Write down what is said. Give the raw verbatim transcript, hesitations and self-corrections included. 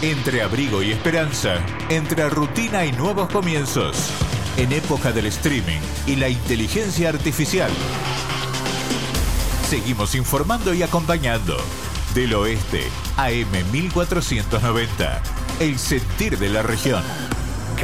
Entre abrigo y esperanza, entre rutina y nuevos comienzos, en época del streaming y la inteligencia artificial. Seguimos informando y acompañando. Del Oeste, A M mil cuatrocientos noventa, el sentir de la región.